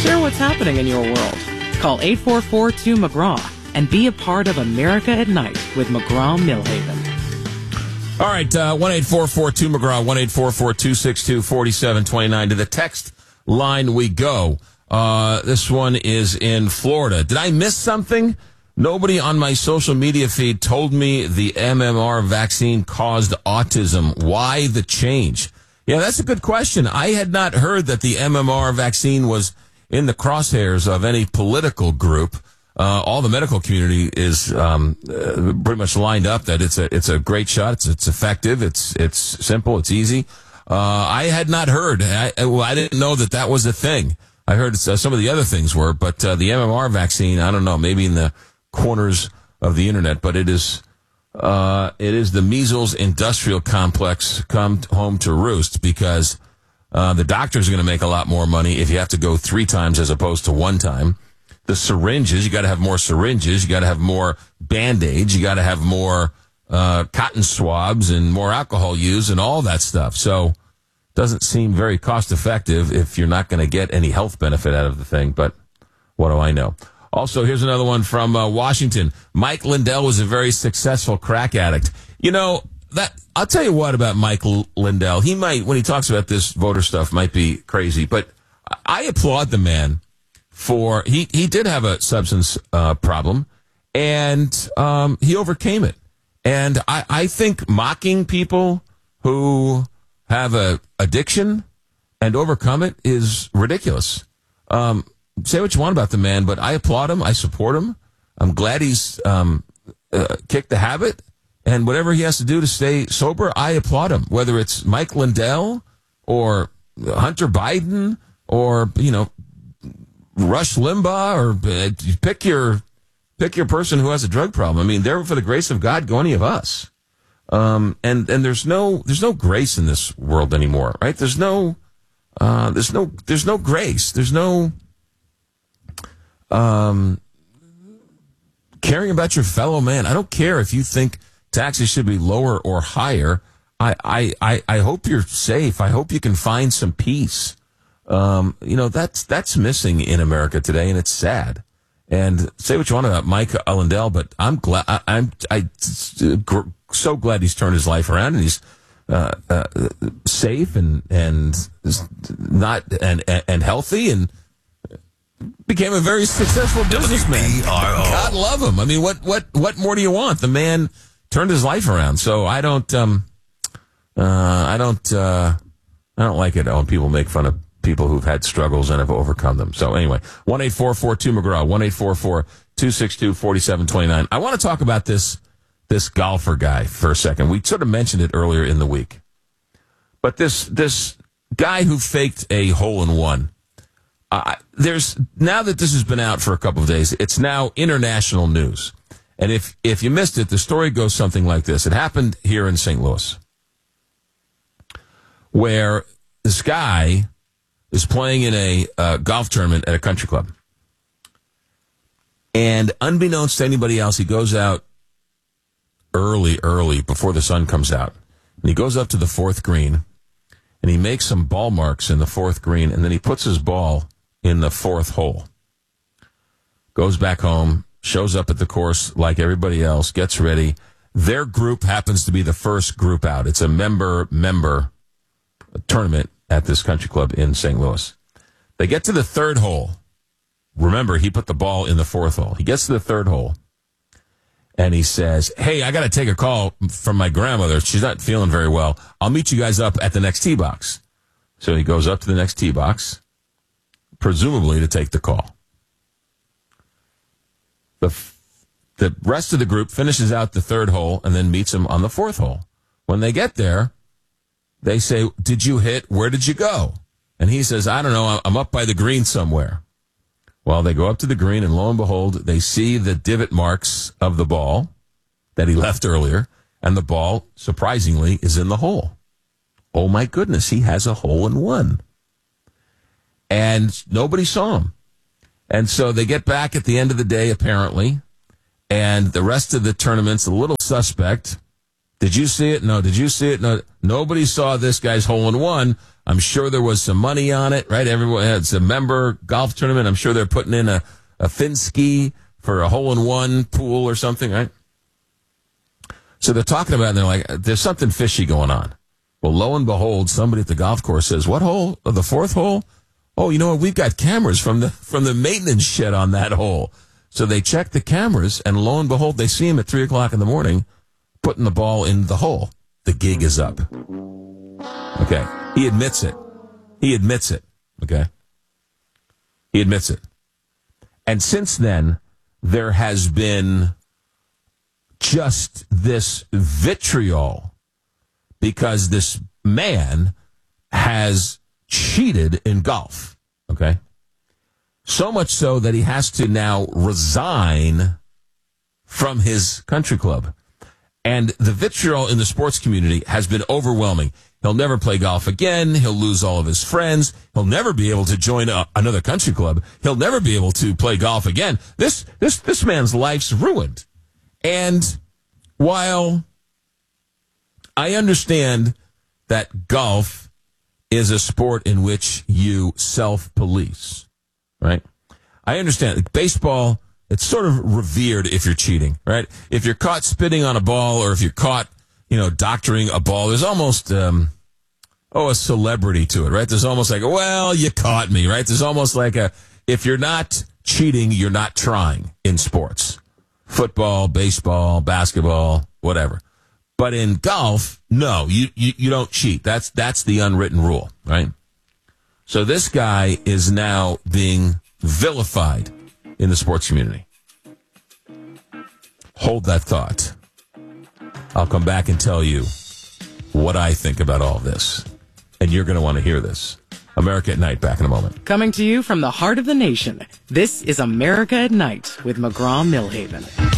Share what's happening in your world. Call 844-2-McGraw and be a part of America at Night with McGraw-Millhaven. All right, 1-844-2-McGraw, 1-844-262-4729. To the text line we go. This one is in Florida. Did I miss something? Nobody on my social media feed told me the MMR vaccine caused autism. Why the change? Yeah, that's a good question. I had not heard that the MMR vaccine was in the crosshairs of any political group. All the medical community is pretty much lined up that it's a great shot. It's effective. It's simple. It's easy. I had not heard. I didn't know that was a thing. I heard some of the other things were, but the MMR vaccine, I don't know, maybe in the corners of the internet, but it is the measles industrial complex come home to roost, because the doctors are going to make a lot more money if you have to go 3 times as opposed to 1 time. The syringes, you got to have more syringes, you got to have more Band-Aids, you got to have more cotton swabs and more alcohol used and all that stuff. So it doesn't seem very cost effective if you're not going to get any health benefit out of the thing, but what do I know? Also, here's another one from Washington. Mike Lindell was a very successful crack addict. You know, that I'll tell you what about Mike Lindell. He might, when he talks about this voter stuff, might be crazy, but I applaud the man for, he did have a substance problem, and he overcame it. And I think mocking people who have a addiction and overcome it is ridiculous. Say what you want about the man, but I applaud him. I support him. I'm glad he's kicked the habit, and whatever he has to do to stay sober, I applaud him. Whether it's Mike Lindell or Hunter Biden or, you know, Rush Limbaugh, or pick your person who has a drug problem. I mean, they're, for the grace of God, go any of us. And there's no grace in this world anymore, right? There's no grace. There's no caring about your fellow man. I don't care if you think taxes should be lower or higher. I hope you're safe. I hope you can find some peace. You know, that's missing in America today, and it's sad. And say what you want about Mike Lindell, but I'm glad. I'm so glad he's turned his life around, and he's safe and not and healthy, and became a very successful businessman. God love him. I mean, what more do you want? The man turned his life around. So I don't like it when people make fun of people who've had struggles and have overcome them. So anyway, 1-844-2-McGraw, 1-844-262-4729. I want to talk about this golfer guy for a second. We sort of mentioned it earlier in the week. But this guy who faked a hole-in-one, there's, now that this has been out for a couple of days, it's now international news. And if you missed it, the story goes something like this. It happened here in St. Louis, where this guy is playing in a golf tournament at a country club. And unbeknownst to anybody else, he goes out early before the sun comes out. And he goes up to the 4th green, and he makes some ball marks in the 4th green, and then he puts his ball in the 4th hole. Goes back home, shows up at the course like everybody else, gets ready. Their group happens to be the first group out. It's a member tournament at this country club in St. Louis. They get to the 3rd hole. Remember, he put the ball in the 4th hole. He gets to the 3rd hole, and he says, "Hey, I got to take a call from my grandmother. She's not feeling very well. I'll meet you guys up at the next tee box." So he goes up to the next tee box, presumably to take the call. The rest of the group finishes out the 3rd hole and then meets him on the 4th hole. When they get there, they say, "Did you hit? Where did you go?" And he says, "I don't know. I'm up by the green somewhere." Well, they go up to the green, and lo and behold, they see the divot marks of the ball that he left earlier, and the ball, surprisingly, is in the hole. Oh, my goodness, he has a hole-in-one. And nobody saw him. And so they get back at the end of the day, apparently, and the rest of the tournament's a little suspect. Did you see it? No. Did you see it? No. Nobody saw this guy's hole-in-one. I'm sure there was some money on it, right? Everyone, it's a member golf tournament. I'm sure they're putting in a Finsky for a hole-in-one pool or something, right? So they're talking about it, and they're like, there's something fishy going on. Well, lo and behold, somebody at the golf course says, what hole? Oh, the fourth hole? Oh, you know what? We've got cameras from the maintenance shed on that hole. So they check the cameras, and lo and behold, they see him at 3 o'clock in the morning putting the ball in the hole. The gig is up. Okay. He admits it. Okay. He admits it. And since then, there has been just this vitriol because this man has cheated in golf. Okay. So much so that he has to now resign from his country club. And the vitriol in the sports community has been overwhelming. He'll never play golf again. He'll lose all of his friends. He'll never be able to join another country club. He'll never be able to play golf again. This man's life's ruined. And while I understand that golf is a sport in which you self-police, right? I understand. Baseball, it's sort of revered if you're cheating, right? If you're caught spitting on a ball or if you're caught, doctoring a ball, there's almost, a celebrity to it, right? There's almost like, well, you caught me, right? There's almost like if you're not cheating, you're not trying in sports. Football, baseball, basketball, whatever. But in golf, no, you don't cheat. That's the unwritten rule, right? So this guy is now being vilified in the sports community. Hold that thought. I'll come back and tell you what I think about all this. And you're going to want to hear this. America at Night, back in a moment. Coming to you from the heart of the nation, this is America at Night with McGraw-Milhaven.